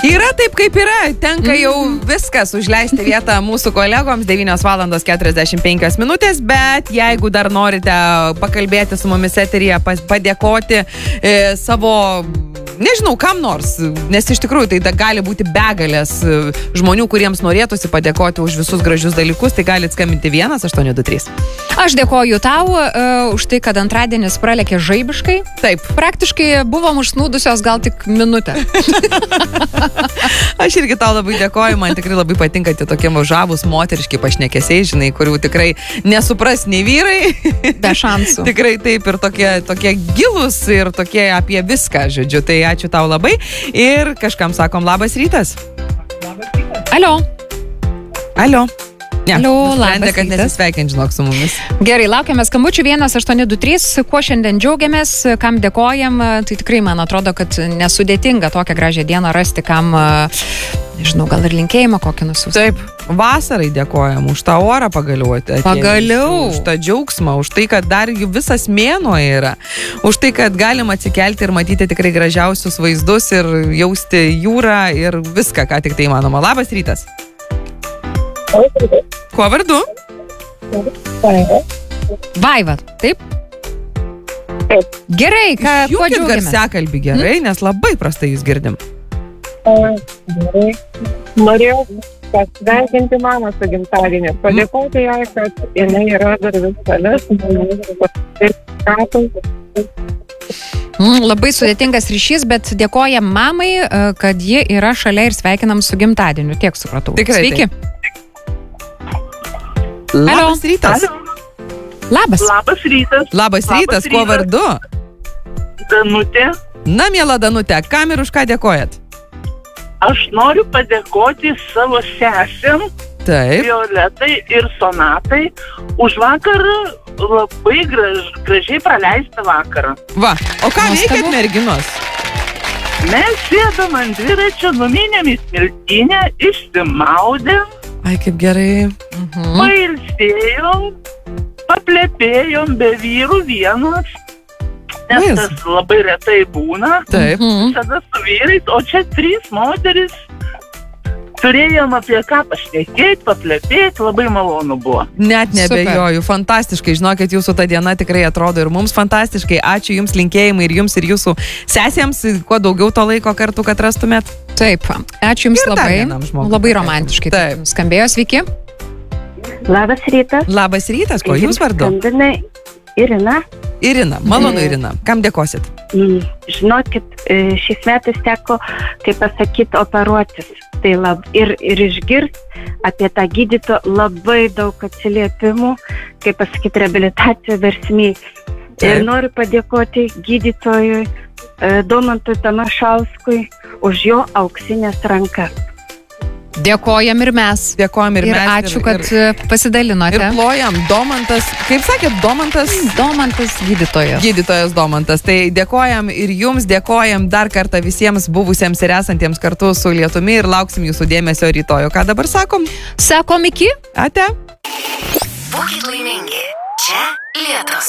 Yra taip, kaip yra. Tenka jau viskas užleisti vietą mūsų kolegoms 9:45 minutės, bet jeigu dar norite pakalbėti su mumis eteryje, padėkoti savo, nežinau, kam nors, nes iš tikrųjų tai gali būti begalės žmonių, kuriems norėtųsi padėkoti už visus gražius dalykus, tai galite skambinti 1823. Aš dėkoju tau už tai, kad antradienis pralėkė žaibiškai. Taip. Praktiškai buvom užsnūdusios gal tik minutę. Aš irgi tau labai dėkoju, man tikrai labai patinka tie tokie žavūs moteriški pašnekesiai, žinai, kurių tikrai nesupras nei vyrai. Be šansų. Tikrai taip ir tokie gilūs ir tokie apie viską, žodžiu. Tai ačiū tau labai ir kažkam sakom labas rytas. Labas rytas. Alio. Alio. Ne, Alio, labas kad rytas. nesisveikint, žinok, su mumis. Gerai, laukiame skambučių 1823, kuo šiandien džiaugiamės, kam dėkojam, tai tikrai man atrodo, kad nesudėtinga tokią gražią dieną rasti, kam, nežinau, gal ir linkėjimą kokį nusiųsti. Taip, vasarai dėkojam už tą orą pagaliau. Pagaliau. Už tą džiaugsmą, už tai, kad dar jų visas mėnuo yra, už tai, kad galim atsikelti ir matyti tikrai gražiausius vaizdus ir jausti jūrą ir viską, ką tik tai įmanoma. Labas rytas. Kuo vardu? Vaiva, taip? Taip. Gerai, kuo Išjungit džiaugiamės? garsiakalbį gerai, nes labai prastai jūs girdim. Gerai. Norėjau pasveikinti mamą su gimtadieniu. Padėkoti jai, kad jinai yra dar vis Labai sudėtingas ryšys, bet dėkojam mamai, kad ji yra šalia ir sveikinam su gimtadieniu. Tiek supratau. Tikrai Sveiki. taip. Labas rytas. Labas. Labas rytas. Labas rytas, kuo vardu? Danutė. Na, miela Danutė, kam ir už ką dėkojat? Aš noriu padėkoti savo sesėm, Taip. Violetai ir Sonatai, už vakarą labai gražiai praleistą vakarą. Va, o ką Nuostabu. veikiat, merginos? Mes sėdam ant dviračio, numinėm į smiltynę, išsimaudėm, Ai, kaip gerai. pailsėjom, paplepėjom be vyrų vienas, nes Vaizd. tas labai retai būna, Taip. visada su vyrais, o čia 3 moteris. Turėjom apie ką pašnekėti, paplepėti, labai malonu buvo. Net nebejoju, fantastiškai, žinokit, jūsų ta diena tikrai atrodo ir mums fantastiškai. Ačiū jums, linkėjimai ir jums ir jūsų sesėms, kuo daugiau to laiko kartu, kad rastumėt. Taip, ačiū jums Ir dar labai. vienam žmogui. Labai romantiškai. Taip. Skambėjo, sveiki. Labas rytas. Labas rytas, kuo jūs vardu? Skambina Irina. Irina, malonu Irina. Kam dėkosit? Žinokit, šiais metais teko, kaip pasakyti, operuotis. Tai ir išgirst apie tą gydytoją labai daug atsiliepimų, kaip pasakyti, reabilitacijų versmiai. Taip. Ir noriu padėkoti gydytojui Domantui Tamašauskui už jo auksinės rankas. Dėkojam ir mes. Dėkojam ir Ir mes. ačiū, kad pasidalinote. Ir plojam, Domantas, kaip sakėt, Domantas? Domantas gydytojas. Gydytojas Domantas. Tai dėkojam ir jums, dėkojam dar kartą visiems buvusiems ir esantiems kartu su Lietumi ir lauksim jūsų dėmesio rytoj. O ką dabar sakom? Sakom iki. Ate. Būkit laimingi. Čia Lietus.